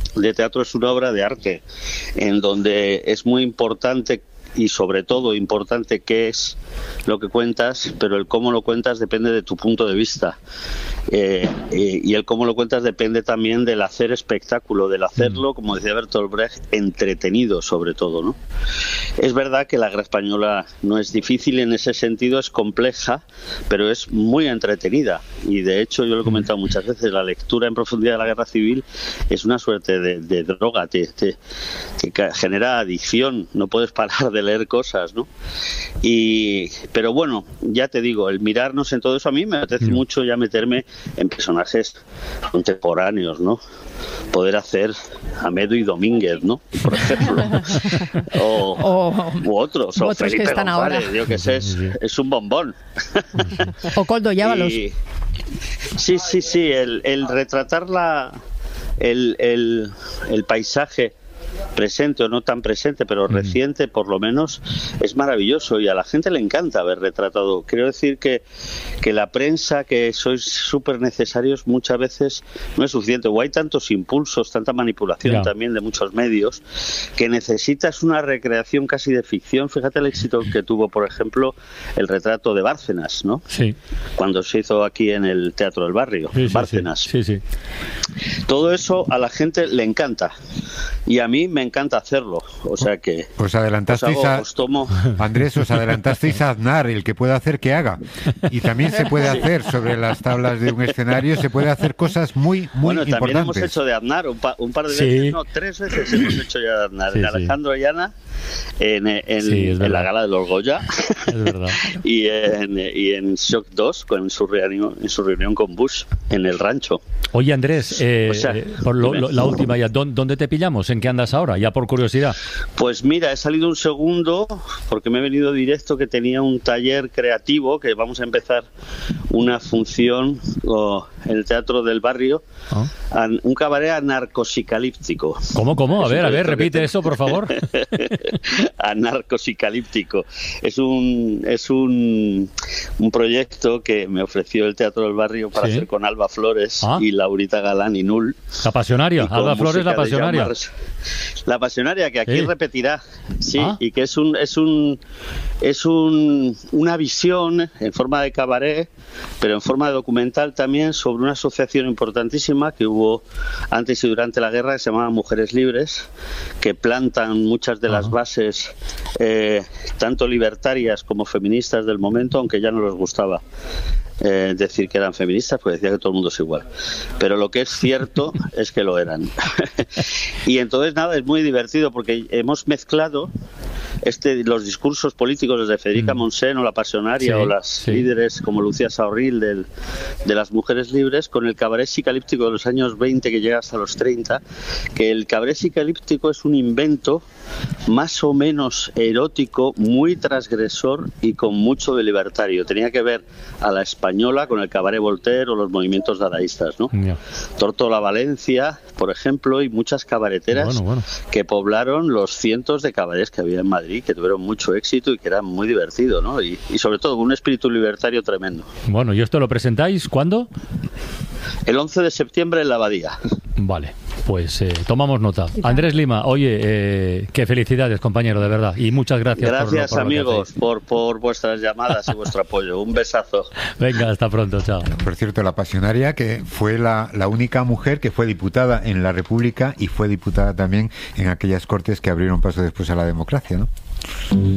de teatro es una obra de arte, en donde es muy importante y sobre todo importante qué es lo que cuentas, pero el cómo lo cuentas depende de tu punto de vista. Y el cómo lo cuentas depende también del hacer espectáculo, del hacerlo, como decía Bertolt Brecht, entretenido sobre todo, ¿no? Es verdad que la guerra española no es difícil en ese sentido, es compleja, pero es muy entretenida. Y de hecho, yo lo he comentado muchas veces, la lectura en profundidad de la guerra civil es una suerte de droga, te genera adicción, no puedes parar de leer cosas, ¿no? Pero bueno, ya te digo, el mirarnos en todo eso, a mí me apetece mucho ya meterme en personajes contemporáneos, ¿no? Poder hacer a Medo y Domínguez, ¿no? Por ejemplo. U otros, o Felipe que están González, ahora. yo que sé, es un bombón. O Koldo Llávalos. Sí, el retratar el paisaje presente o no tan presente, pero reciente por lo menos, es maravilloso y a la gente le encanta haber retratado. Quiero decir que la prensa, que sois súper necesarios, muchas veces no es suficiente, o hay tantos impulsos, tanta manipulación también de muchos medios, que necesitas una recreación casi de ficción. Fíjate el éxito que tuvo, por ejemplo, el retrato de Bárcenas, ¿no? Sí. Cuando se hizo aquí en el Teatro del Barrio, Bárcenas. Sí. Todo eso a la gente le encanta y a mí me encanta hacerlo, o sea que os adelantasteis Andrés, os adelantasteis a Aznar, el que puede hacer que haga, y también se puede hacer sobre las tablas de un escenario, se puede hacer cosas muy importantes. También hemos hecho de Aznar un par de veces, no, 3 veces hemos hecho ya de Aznar, en Alejandro Llana, en la gala de los Goya, y en Shock 2 en su reunión con Bush en el rancho. Oye, Andrés, por la última ya, ¿dónde te pillamos? ¿En qué andas ahora? Ya por curiosidad. Pues mira, he salido un segundo porque me he venido directo, que tenía un taller creativo, que vamos a empezar una función en el Teatro del Barrio, un cabaret anarcosicalíptico. ¿Cómo? A ver, repite eso, por favor. Anarcosicalíptico. Es un proyecto que me ofreció el Teatro del Barrio para hacer con Alba Flores y Laurita Galán y Null. La Pasionaria, Alba Flores, la Pasionaria. La Pasionaria, que aquí repetirá, y que es una visión en forma de cabaret, pero en forma de documental también, sobre una asociación importantísima que hubo antes y durante la guerra, que se llamaba Mujeres Libres, que plantan muchas de las bases tanto libertarias como feministas del momento, aunque ya no les gustaba decir que eran feministas, pues decía que todo el mundo es igual, pero lo que es cierto es que lo eran. Y entonces nada, es muy divertido porque hemos mezclado los discursos políticos desde Federica Montseny o la Pasionaria o las líderes como Lucía Saorril de las Mujeres Libres con el cabaret psicalíptico de los años 20 que llega hasta los 30, que el cabaret psicalíptico es un invento más o menos erótico, muy transgresor y con mucho de libertario. Tenía que ver a la española con el cabaret Voltaire o los movimientos dadaístas, ¿no? Tortola Valencia, por ejemplo, y muchas cabareteras que poblaron los cientos de cabarets que había en Madrid, que tuvieron mucho éxito y que eran muy divertidos, ¿no? Y sobre todo con un espíritu libertario tremendo. Bueno, ¿y esto lo presentáis cuándo? El 11 de septiembre en la Abadía. Vale, pues tomamos nota. Andrés Lima, oye, qué felicidades, compañero, de verdad. Y muchas gracias. Gracias, por amigos, por vuestras llamadas y vuestro apoyo. Un besazo. Venga, hasta pronto, chao. Por cierto, la Pasionaria, que fue la única mujer que fue diputada en la República y fue diputada también en aquellas cortes que abrieron paso después a la democracia, ¿no?